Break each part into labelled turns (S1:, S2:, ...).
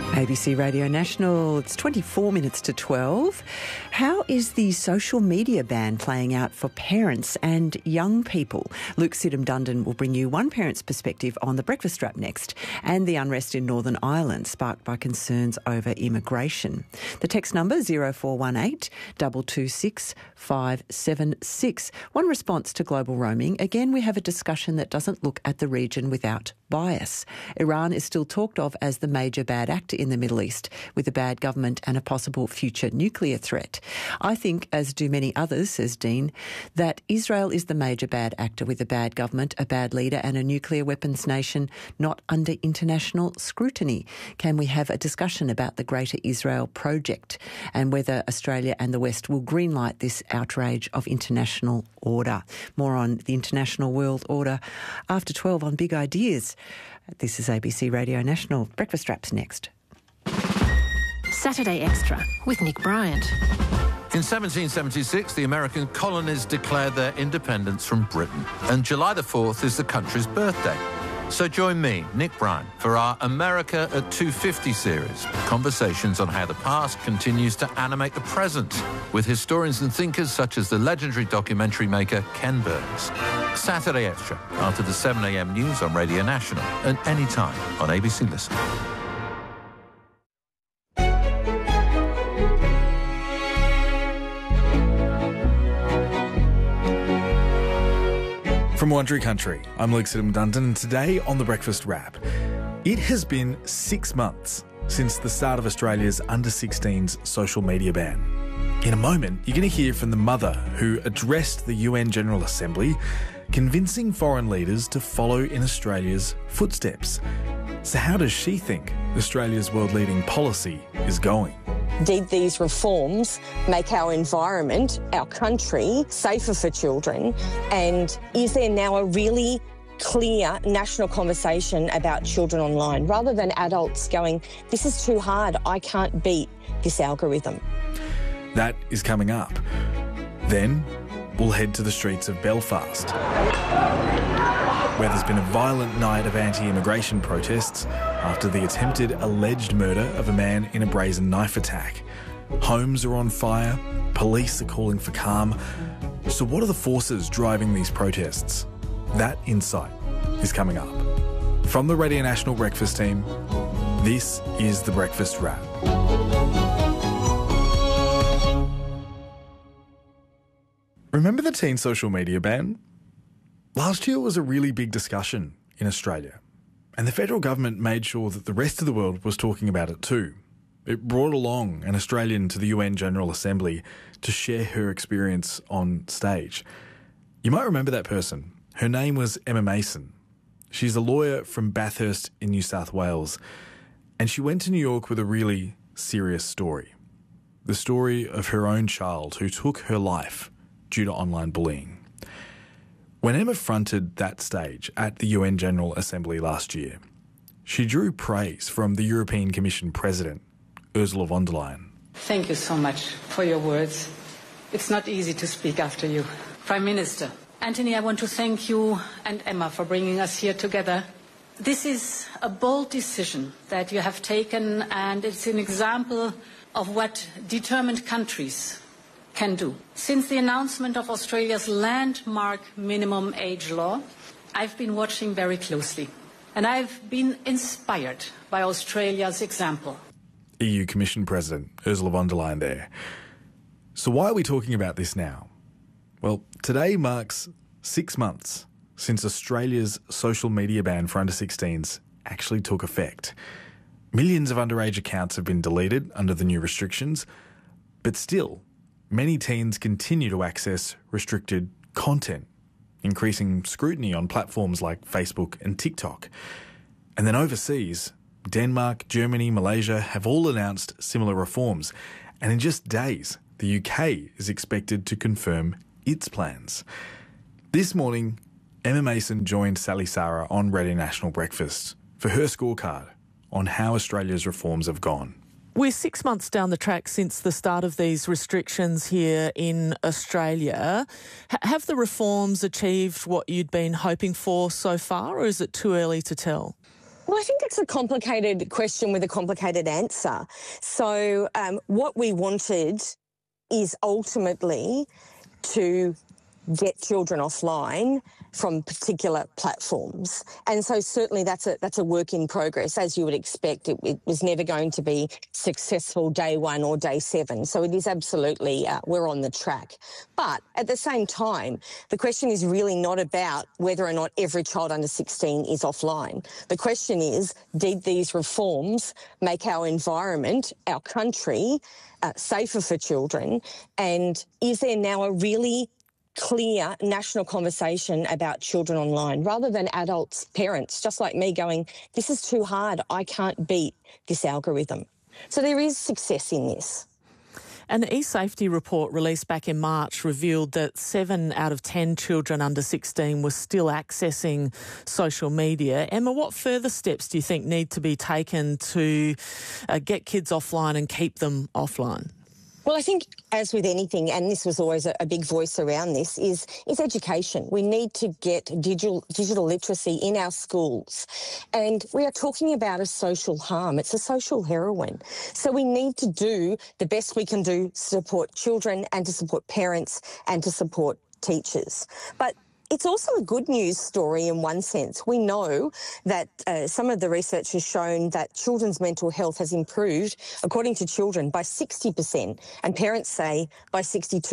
S1: ABC Radio National, it's 24 minutes to 12. How is the social media ban playing out for parents and young people? Luke Sidham-Dundon will bring you one parent's perspective on the breakfast wrap next and the unrest in Northern Ireland sparked by concerns over immigration. The text number 0418 226 576. One response to global roaming. Again, we have a discussion that doesn't look at the region without bias. Iran is still talked of as the major bad actor in the Middle East, with a bad government and a possible future nuclear threat. I think, as do many others, says Dean, that Israel is the major bad actor with a bad government, a bad leader and a nuclear weapons nation not under international scrutiny. Can we have a discussion about the Greater Israel Project and whether Australia and the West will greenlight this outrage of international order? More on the international world order after 12 on Big Ideas. This is ABC Radio National. Breakfast Wrap's next.
S2: Saturday Extra with Nick Bryant.
S3: In 1776, the American colonies declared their independence from Britain, and July the 4th is the country's birthday. So join me, Nick Bryant, for our America at 250 series, conversations on how the past continues to animate the present, with historians and thinkers such as the legendary documentary maker Ken Burns. Saturday Extra, after the 7 a.m. news on Radio National, and anytime on ABC Listen.
S4: From Wondery Country, I'm Luke Sidham-Dundon, and today on The Breakfast Wrap, it has been 6 months since the start of Australia's under-16s social media ban. In a moment, you're going to hear from the mother who addressed the UN General Assembly, convincing foreign leaders to follow in Australia's footsteps. So how does she think Australia's world-leading policy is going?
S5: Did these reforms make our environment, our country, safer for children? And is there now a really clear national conversation about children online, rather than adults going, this is too hard, I can't beat this algorithm?
S4: That is coming up. Then we'll head to the streets of Belfast, where there's been a violent night of anti-immigration protests after the attempted alleged murder of a man in a brazen knife attack. Homes are on fire, police are calling for calm. So what are the forces driving these protests? That insight is coming up. From the Radio National Breakfast team, this is The Breakfast Wrap. Remember the teen social media ban? Last year was a really big discussion in Australia, and the federal government made sure that the rest of the world was talking about it too. It brought along an Australian to the UN General Assembly to share her experience on stage. You might remember that person. Her name was Emma Mason. She's a lawyer from Bathurst in New South Wales, and she went to New York with a really serious story. The story of her own child who took her life due to online bullying. When Emma fronted that stage at the UN General Assembly last year, she drew praise from the European Commission President, Ursula von der Leyen.
S6: Thank you so much for your words. It's not easy to speak after you. Prime Minister, Anthony, I want to thank you and Emma for bringing us here together. This is a bold decision that you have taken, and it's an example of what determined countries can do. Since the announcement of Australia's landmark minimum age law, I've been watching very closely, and I've been inspired by Australia's example.
S4: EU Commission President Ursula von der Leyen there. So why are we talking about this now? Well, today marks 6 months since Australia's social media ban for under-16s actually took effect. Millions of underage accounts have been deleted under the new restrictions, but still, many teens continue to access restricted content, increasing scrutiny on platforms like Facebook and TikTok. And then overseas, Denmark, Germany, Malaysia have all announced similar reforms. And in just days, the UK is expected to confirm its plans. This morning, Emma Mason joined Sally Sarah on Radio National Breakfast for her scorecard on how Australia's reforms have gone.
S7: We're 6 months down the track since the start of these restrictions here in Australia. Have the reforms achieved what you'd been hoping for so far, or is it too early to tell?
S5: Well, I think it's a complicated question with a complicated answer. So what we wanted is ultimately to get children offline from particular platforms. And so certainly that's a work in progress. As you would expect, it was never going to be successful day one or day 7. So it is absolutely, we're on the track. But at the same time, the question is really not about whether or not every child under 16 is offline. The question is, did these reforms make our environment, our country, safer for children? And is there now a really clear national conversation about children online, rather than adults, parents, just like me, going, this is too hard, I can't beat this algorithm. So there is success in this.
S7: An eSafety report released back in March revealed that 7 out of 10 children under 16 were still accessing social media. Emma, what further steps do you think need to be taken to get kids offline and keep them offline?
S5: Well, I think, as with anything, and this was always a big voice around this, is education. We need to get digital literacy in our schools. And we are talking about a social harm. It's a social heroin. So we need to do the best we can do to support children and to support parents and to support teachers. But it's also a good news story in one sense. We know that some of the research has shown that children's mental health has improved, according to children, by 60%, and parents say by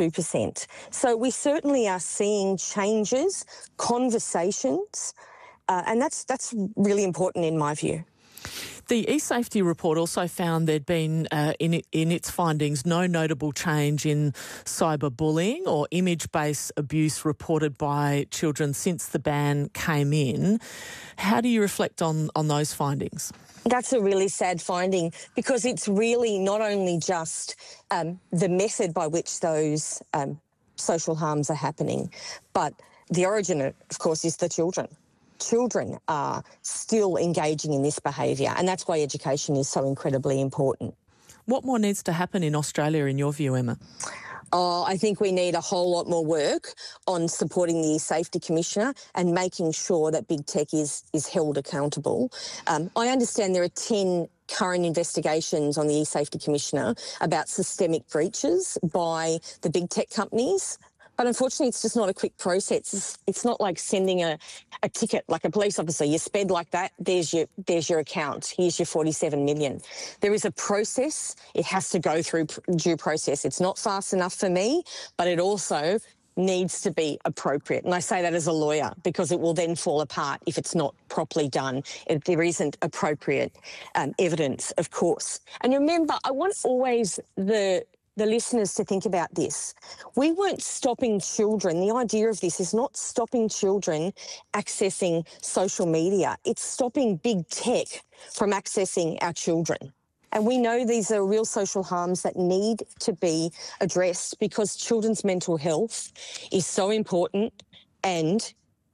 S5: 62%. So we certainly are seeing changes, conversations, and that's really important in my view.
S7: The eSafety report also found there'd been, in its findings, no notable change in cyberbullying or image-based abuse reported by children since the ban came in. How do you reflect on those findings?
S5: That's a really sad finding, because it's really not only just the method by which those social harms are happening, but the origin, of course, is the children. Children are still engaging in this behaviour, and that's why education is so incredibly important.
S7: What more needs to happen in Australia, in your view, Emma?
S5: Oh, I think we need a whole lot more work on supporting the eSafety Commissioner and making sure that big tech is held accountable. I understand there are 10 current investigations on the eSafety Commissioner about systemic breaches by the big tech companies. But unfortunately, it's just not a quick process. It's not like sending a ticket, like a police officer. You sped like that, there's your account. Here's your 47 million. There is a process. It has to go through due process. It's not fast enough for me, but it also needs to be appropriate. And I say that as a lawyer, because it will then fall apart if it's not properly done, if there isn't appropriate evidence, of course. And remember, I want always the listeners to think about this. We weren't stopping children. The idea of this is not stopping children accessing social media. It's stopping big tech from accessing our children. And we know these are real social harms that need to be addressed, because children's mental health is so important, and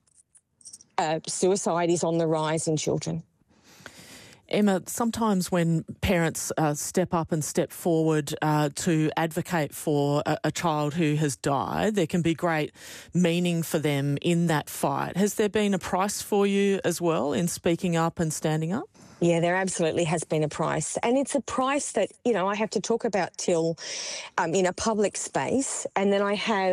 S5: suicide is on the rise in children.
S7: Emma, sometimes when parents step up and step forward to advocate for a child who has died, there can be great meaning for them in that fight. Has there been a price for you as well in speaking up and standing up?
S5: Yeah, there absolutely has been a price. And it's a price that, I have to talk about till in a public space. And then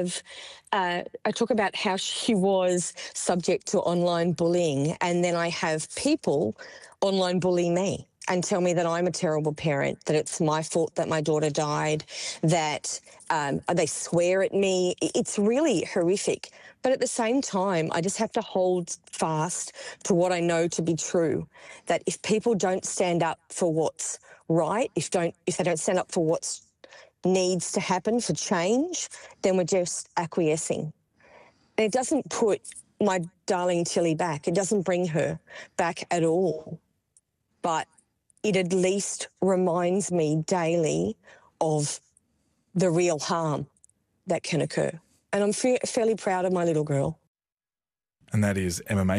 S5: I talk about how she was subject to online bullying. And then I have people online bully me and tell me that I'm a terrible parent, that it's my fault that my daughter died, that they swear at me. It's really horrific. But at the same time, I just have to hold fast to what I know to be true, that if people don't stand up for what's right, if they don't stand up for what needs to happen for change, then we're just acquiescing. And it doesn't put my darling Tilly back. It doesn't bring her back at all. But it at least reminds me daily of the real harm that can occur. And I'm fairly proud of my little girl.
S4: And that is Emma